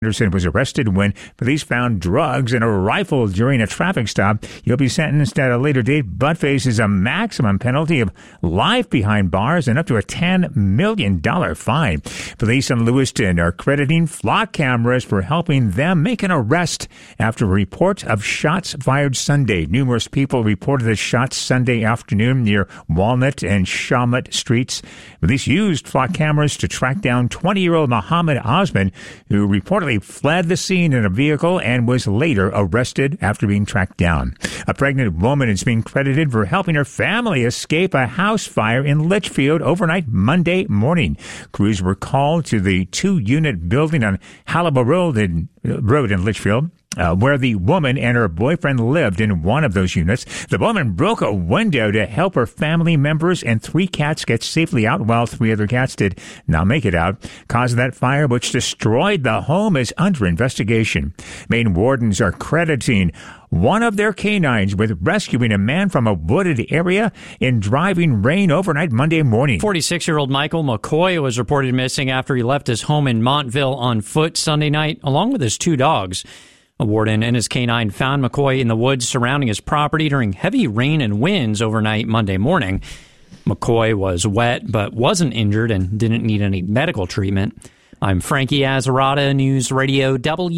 Anderson was arrested when police found drugs and a rifle during a traffic stop. He'll be sentenced at a later date, but faces a maximum penalty of life behind bars and up to a $10 million fine. Police in Lewiston are crediting flock cameras for helping them make an arrest after a report of shots fired Sunday. Numerous people reported the shots Sunday afternoon near Walnut and Shawmut Streets. Police used flock cameras to track down 20-year-old Muhammad Osman, who reportedly fled the scene in a vehicle and was later arrested after being tracked down. A pregnant woman is being credited for helping her family escape a house fire in Litchfield overnight Monday morning. Crews were called to the 2-unit building on Halliburton Road in Litchfield, where the woman and her boyfriend lived in one of those units. The woman broke a window to help her family members and 3 cats get safely out, while 3 other cats did not make it out. Cause of that fire, which destroyed the home, is under investigation. Maine wardens are crediting one of their canines with rescuing a man from a wooded area in driving rain overnight Monday morning. 46-year-old Michael McCoy was reported missing after he left his home in Montville on foot Sunday night, along with his 2 dogs. A warden and his canine found McCoy in the woods surrounding his property during heavy rain and winds overnight Monday morning. McCoy was wet but wasn't injured and didn't need any medical treatment. I'm Frankie Azzarata, News Radio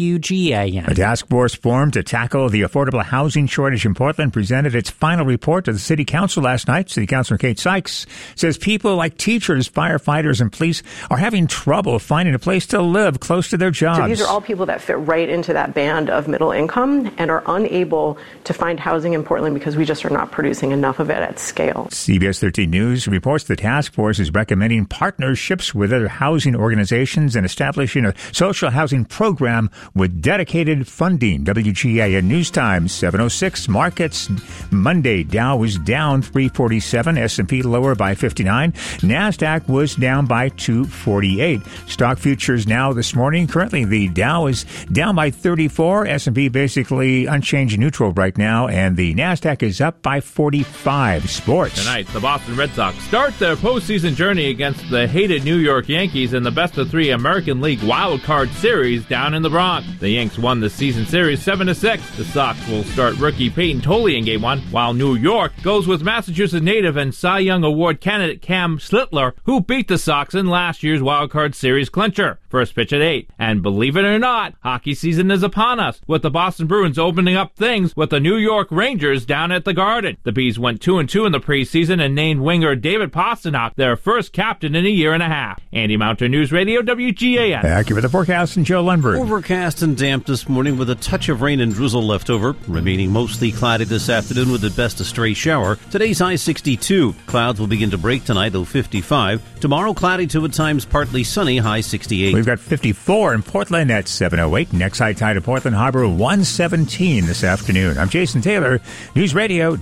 WGAN. A task force formed to tackle the affordable housing shortage in Portland presented its final report to the City Council last night. City Councilor Kate Sykes says people like teachers, firefighters, and police are having trouble finding a place to live close to their jobs. So these are all people that fit right into that band of middle income and are unable to find housing in Portland because we just are not producing enough of it at scale. CBS 13 News reports the task force is recommending partnerships with other housing organizations and establishing a social housing program with dedicated funding. WGAN News Time, 7:06. Markets Monday. Dow was down 347. S&P lower by 59. NASDAQ was down by 248. Stock futures now this morning. Currently, the Dow is down by 34. S&P basically unchanged neutral right now. And the NASDAQ is up by 45. Sports. Tonight, the Boston Red Sox start their postseason journey against the hated New York Yankees in the best-of-3 American League Wild Card Series down in the Bronx. The Yanks won the season series 7-6. The Sox will start rookie Peyton Tolley in Game 1, while New York goes with Massachusetts native and Cy Young Award candidate Cam Slittler, who beat the Sox in last year's Wild Card Series clincher. First pitch at 8. And believe it or not, hockey season is upon us, with the Boston Bruins opening up things with the New York Rangers down at the Garden. The Bees went 2-2 in the preseason and named winger David Pastrnak their first captain in a year and a half. Andy Mountain, News Radio WGAN. Accurate the forecast and Joe Lundberg. Overcast and damp this morning with a touch of rain and drizzle left over. Remaining mostly cloudy this afternoon with at best a stray shower. Today's high 62. Clouds will begin to break tonight, though 55. Tomorrow cloudy to at times partly sunny, high 68. We've got 54 in Portland at 7:08. Next high tide at Portland Harbor, 117 this afternoon. I'm Jason Taylor, News Radio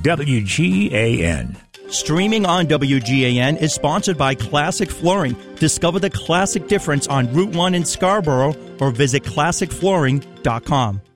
WGAN. Streaming on WGAN is sponsored by Classic Flooring. Discover the classic difference on Route 1 in Scarborough or visit classicflooring.com.